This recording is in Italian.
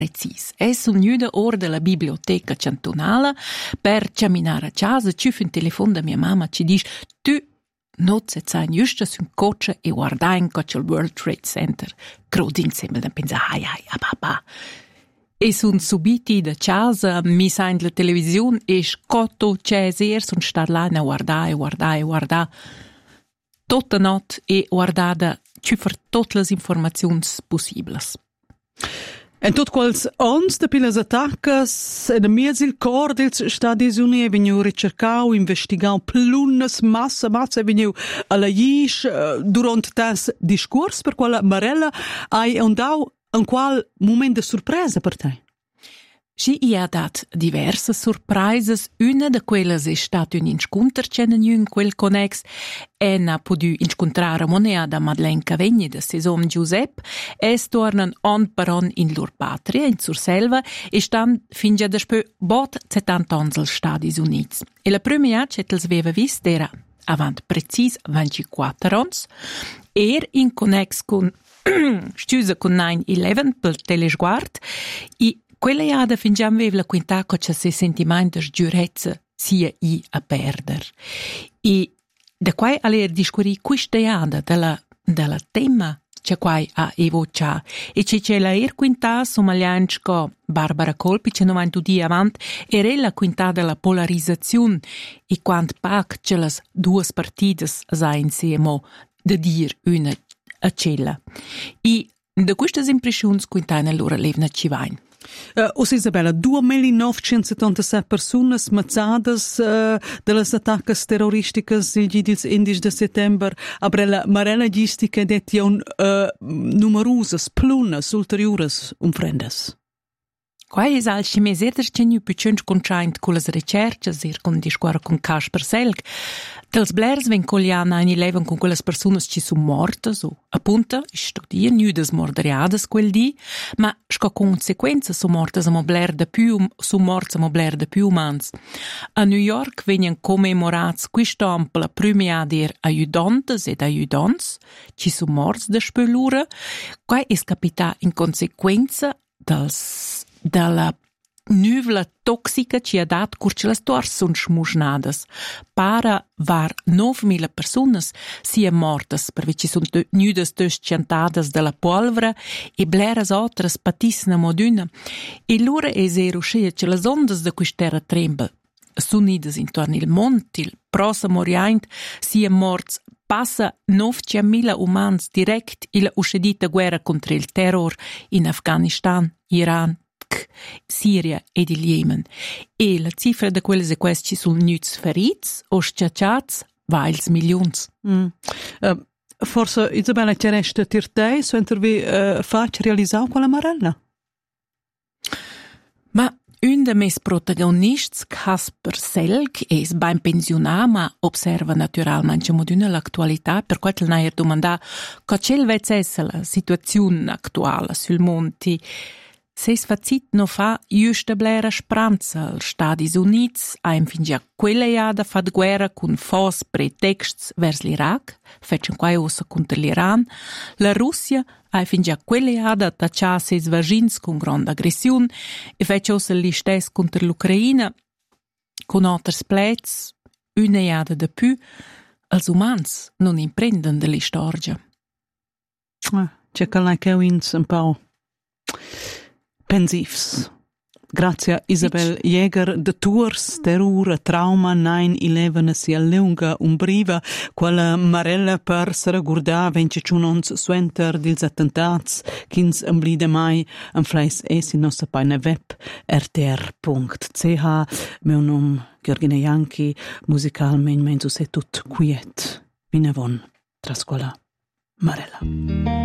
precis. Es un gnüda or della biblioteca cantonala per camminare a casa, ci fu un telefon da mia mamma ci dice tu non se sai giusto su un coche e guardai in coche il World Trade Center. Crodi insieme da pensare ai papà. E sun subiti da casa, mi sa in la televisione e scotto ceser sun star là a guardare. Tutta not e guardada ci per tutte le informazioni possibili. En tot quals ons de pilas attaccas en miez il cor dels Stati Uniti vegnu ricercau, investigau plunas massa vegnu alla isch durant tas discurs per quella Marella hai andau en qual moment de sorpresa per te? Sì, ha dat diverse surprises. Una de quelles è stato un incontro che in quel connex e ha potuto incontrare Monea da Madeleine Cavegni da Sesom Giuseppe e tornano on per on in loro patria, in Surselva, e stanno fin già dopo 70 anni agli Stati Uniti. E la prima che els aveva visto era avanti precis 24 anni, in connex con scusa con 9/11 per telesguard e quella iada fin già aveva la quintà che se sentimento di giurezza sia i a perder. E da quai alle discorri questa iada della tema che quai a evoccia e c'è la quintà somaglianca Barbara Colpi che 92 avanti era la quintà della polarizzazione e quant pac che le due partite sa insieme de dir una a cella. E da queste impressioni quintà allora levna ci vain. Isabella, 2.977 personas mazzadas delle attacche terroristiche il 11 de settembre a Marella gistica detion numerosas plunas ulteriores umfrendes. Quai es al scimeseter che nu piccent contraint con las recerches con discuora con Kasper Selg. Dels blers ven collia 9/11 con quelles personas ci sun mortas o appunta studier nüdes morderiadas quel di, ma sco consequenza su mortas amo bler de più su morts amo bler de più umans. A New York vegnan commemorats quist'an per la prima dir aiudantes ed aiudants ci sun morts de spelura. Quai es capita in consequenza dalla nuvla toxica ci ha dat curce las tors sun smusnadas. Para var 9.000 personas sia mortas, perché ci sun nüdes desciantadas della polvera e bleras otras patisna moduna. E l'ora es eruscia che las ondas de quist'era tremble sunidas intorno il monte, il prossimo orient sia morts passa 9.000 umans direct illa uscedita guerra contro il terror in Afghanistan, Iran, Siria ed il Yemen. E la cifra de quelle sequestri sul nüts ferits o sciacciats va als milions. Forse Isabella ci resta tir te so intervi fac realisau quella Marella? Ma un de mes protagonists, Kasper Selg, es ben pensionà, ma observa naturalmente moduna l'attualità, per quel n'air domanda co c'el vez essa la situazione attuale sul monti. Ses facit no fa giusta blera speranza als Stati Units hain fin già quella iada fat guerra con fos pretexts vers l'Iraq, fecen quai ossa contra l'Iran, la Russia hain fin già quella iada attaccia ses vagins con grande aggressione e fece ossa l'istes contra l'Ucraina, con otters plets, una iada de più, als umans non imprendan de l'istorgia. C'è che la che wins un po' pensivs. Grazie Isabel Jäger de Tours, terror, trauma 9/11 sia lunga umbriva, quella Marella per se ricordare 21 anni suenter dils attentats, 15 de mai, en fleis in nostra pagina web rtr.ch. Meu nom Georgina Janchi, musicalmente menzo se tut quiet. Vinavon, trascola Marella.